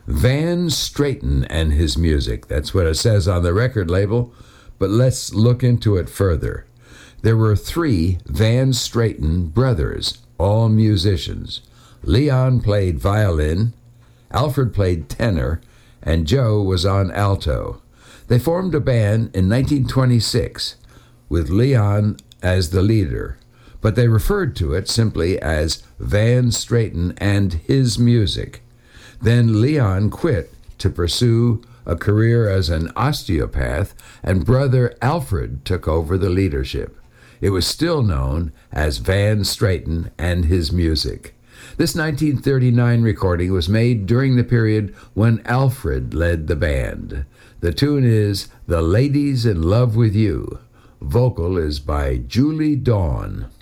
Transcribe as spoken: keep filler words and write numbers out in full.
Van Straighten and His Music. That's what it says on the record label, but let's look into it further. There were three Van Straighten brothers, all musicians. Leon played violin, Alfred played tenor, and Joe was on alto. They formed a band in nineteen twenty-six with Leon as the leader, but they referred to it simply as Van Straighten and His Music. Then Leon quit to pursue a career as an osteopath, and brother Alfred took over the leadership. It was still known as Van Straighten and His Music. This nineteen thirty-nine recording was made during the period when Alfred led the band. The tune is The Lady's in Love with You. Vocal is by Julie Dawn.